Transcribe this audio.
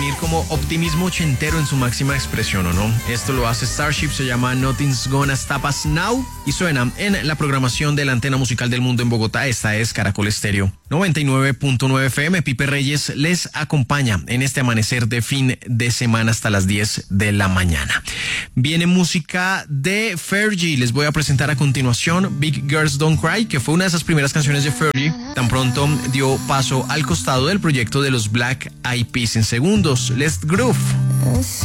definir como optimismo ochentero en su máxima expresión, ¿o no? Esto lo hace Starship, se llama Nothing's Gonna Stop Us Now y suena en la programación de la antena musical del mundo en Bogotá. Esta es Caracol Estéreo 99.9 FM. Pipe Reyes les acompaña en este amanecer de fin de semana hasta las 10 de la mañana. Viene música de Fergie. Les voy a presentar a continuación Big Girls Don't Cry, que fue una de esas primeras canciones de Fergie. Tan pronto dio paso al costado del proyecto de los Black Eyed Peas. En segundos, Let's Groove.